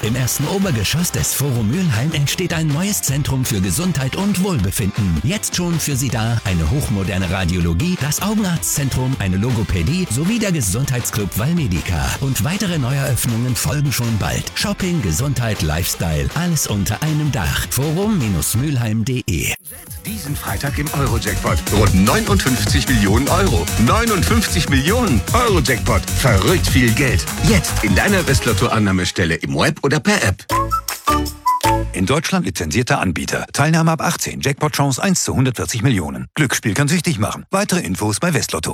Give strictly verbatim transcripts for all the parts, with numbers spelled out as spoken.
Im ersten Obergeschoss des Forum Mülheim entsteht ein neues Zentrum für Gesundheit und Wohlbefinden. Jetzt schon für Sie da eine hochmoderne Radiologie, das Augenarztzentrum, eine Logopädie sowie der Gesundheitsclub Valmedica. Und weitere Neueröffnungen folgen schon bald. Shopping, Gesundheit, Lifestyle, alles unter einem Dach. forum Mülheim punkt de. Diesen Freitag im Euro-Jackpot. Rund neunundfünfzig Millionen Euro. neunundfünfzig Millionen Euro-Jackpot. Verrückt viel Geld. Jetzt in deiner Westlotto-Annahmestelle im Web oder per App. In Deutschland lizenzierter Anbieter. Teilnahme ab achtzehn. Jackpot-Chance eins zu hundertvierzig Millionen. Glücksspiel kann süchtig machen. Weitere Infos bei Westlotto.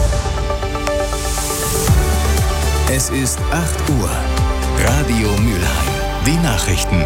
Es ist acht Uhr. Radio Mülheim. Die Nachrichten.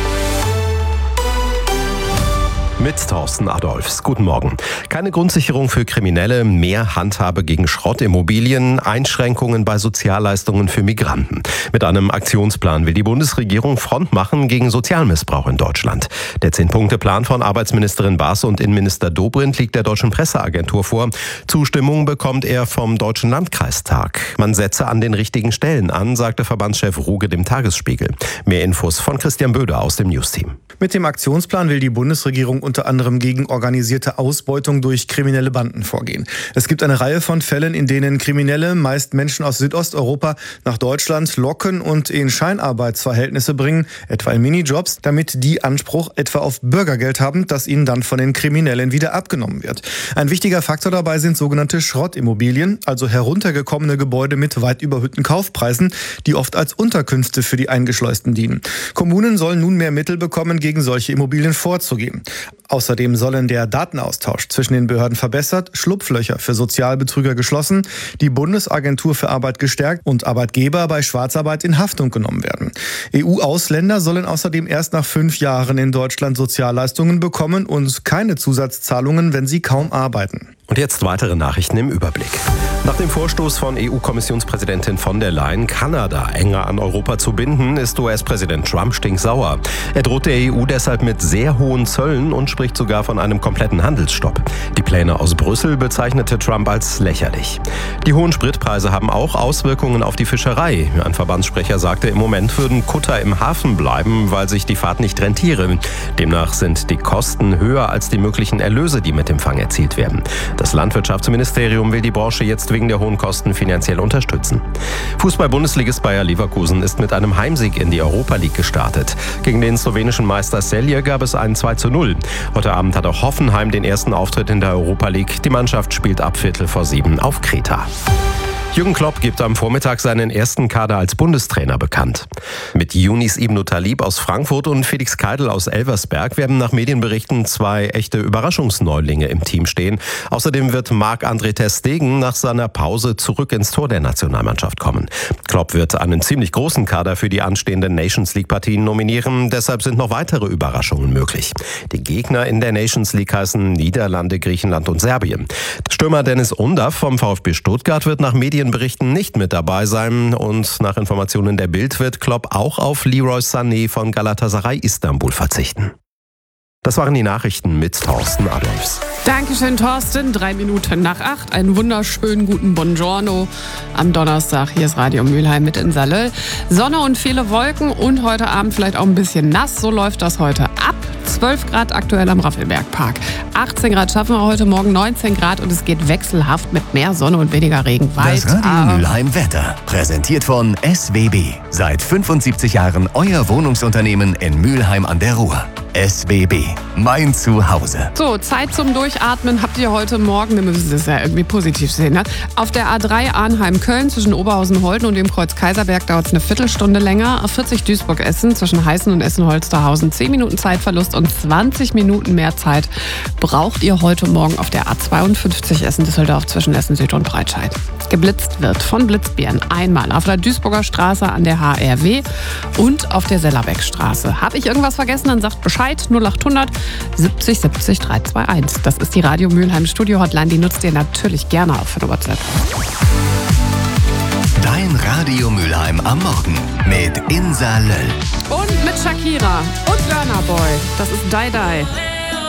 Mit Thorsten Adolfs. Guten Morgen. Keine Grundsicherung für Kriminelle, mehr Handhabe gegen Schrottimmobilien, Einschränkungen bei Sozialleistungen für Migranten. Mit einem Aktionsplan will die Bundesregierung Front machen gegen Sozialmissbrauch in Deutschland. Der Zehn-Punkte-Plan von Arbeitsministerin Baas und Innenminister Dobrindt liegt der Deutschen Presseagentur vor. Zustimmung bekommt er vom Deutschen Landkreistag. Man setze an den richtigen Stellen an, sagte Verbandschef Ruge dem Tagesspiegel. Mehr Infos von Christian Böder aus dem Newsteam. Mit dem Aktionsplan will die Bundesregierung unter anderem gegen organisierte Ausbeutung durch kriminelle Banden vorgehen. Es gibt eine Reihe von Fällen, in denen Kriminelle, meist Menschen aus Südosteuropa, nach Deutschland locken und in Scheinarbeitsverhältnisse bringen, etwa in Minijobs, damit die Anspruch etwa auf Bürgergeld haben, das ihnen dann von den Kriminellen wieder abgenommen wird. Ein wichtiger Faktor dabei sind sogenannte Schrottimmobilien, also heruntergekommene Gebäude mit weit überhöhten Kaufpreisen, die oft als Unterkünfte für die Eingeschleusten dienen. Kommunen sollen nun mehr Mittel bekommen, gegen solche Immobilien vorzugehen. Außerdem sollen der Datenaustausch zwischen den Behörden verbessert, Schlupflöcher für Sozialbetrüger geschlossen, die Bundesagentur für Arbeit gestärkt und Arbeitgeber bei Schwarzarbeit in Haftung genommen werden. E U-Ausländer sollen außerdem erst nach fünf Jahren in Deutschland Sozialleistungen bekommen und keine Zusatzzahlungen, wenn sie kaum arbeiten. Und jetzt weitere Nachrichten im Überblick. Nach dem Vorstoß von E U-Kommissionspräsidentin von der Leyen, Kanada enger an Europa zu binden, ist U S-Präsident Trump stinksauer. Er droht der E U deshalb mit sehr hohen Zöllen und spricht sogar von einem kompletten Handelsstopp. Die Pläne aus Brüssel bezeichnete Trump als lächerlich. Die hohen Spritpreise haben auch Auswirkungen auf die Fischerei. Ein Verbandssprecher sagte, im Moment würden Kutter im Hafen bleiben, weil sich die Fahrt nicht rentiere. Demnach sind die Kosten höher als die möglichen Erlöse, die mit dem Fang erzielt werden. Das Landwirtschaftsministerium will die Branche jetzt wegen der hohen Kosten finanziell unterstützen. Fußball-Bundesligist Bayer Leverkusen ist mit einem Heimsieg in die Europa League gestartet. Gegen den slowenischen Meister Celje gab es ein zwei zu null. Heute Abend hat auch Hoffenheim den ersten Auftritt in der Europa League. Die Mannschaft spielt ab Viertel vor sieben auf Kreta. Jürgen Klopp gibt am Vormittag seinen ersten Kader als Bundestrainer bekannt. Mit Younis Ibn Talib aus Frankfurt und Felix Keidl aus Elversberg werden nach Medienberichten zwei echte Überraschungsneulinge im Team stehen. Außerdem wird Marc-André ter Stegen nach seiner Pause zurück ins Tor der Nationalmannschaft kommen. Klopp wird einen ziemlich großen Kader für die anstehenden Nations-League-Partien nominieren. Deshalb sind noch weitere Überraschungen möglich. Die Gegner in der Nations League heißen Niederlande, Griechenland und Serbien. Stürmer Dennis Undav vom VfB Stuttgart wird nach Medien Berichten nicht mit dabei sein und nach Informationen der Bild wird Klopp auch auf Leroy Sané von Galatasaray Istanbul verzichten. Das waren die Nachrichten mit Thorsten Adolfs. Dankeschön, Thorsten. Drei Minuten nach acht. Einen wunderschönen guten Buongiorno am Donnerstag. Hier ist Radio Mülheim mit in Salö. Sonne und viele Wolken und heute Abend vielleicht auch ein bisschen nass. So läuft das heute ab. zwölf Grad aktuell am Raffelbergpark. achtzehn Grad schaffen wir heute Morgen, neunzehn Grad und es geht wechselhaft mit mehr Sonne und weniger Regen weiter. Das Radio Mülheim Wetter. Präsentiert von S W B. Seit fünfundsiebzig Jahren euer Wohnungsunternehmen in Mülheim an der Ruhr. S W B. Mein Zuhause. So, Zeit zum Durchatmen habt ihr heute Morgen, wir müssen das ja irgendwie positiv sehen, ne? Auf der A drei Arnheim-Köln zwischen Oberhausen-Holten und dem Kreuz Kaiserberg dauert es eine Viertelstunde länger. vierzig Duisburg-Essen zwischen Heißen und Essen-Holsterhausen. zehn Minuten Zeitverlust und zwanzig Minuten mehr Zeit braucht ihr heute Morgen auf der A zweiundfünfzig Essen-Düsseldorf zwischen Essen-Süd und Breitscheid. Geblitzt wird von Blitzbären einmal auf der Duisburger Straße an der H R W und auf der Sellerbeckstraße. Habe ich irgendwas vergessen, dann sagt Bescheid. null achthundert siebzig siebzig dreihunderteinundzwanzig. Das ist die Radio Mülheim Studio Hotline. Die nutzt ihr natürlich gerne auch für WhatsApp. Dein Radio Mülheim am Morgen mit Insa Löll. Und mit Shakira und Burna Boy. Das ist Die Die.